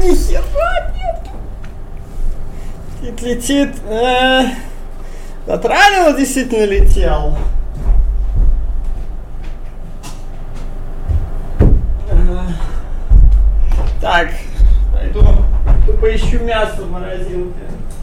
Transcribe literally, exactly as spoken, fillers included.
Ни хера нет. Кит летит. Э, от раннего действительно летел. Э, так, пойду поищу мясо в морозилке.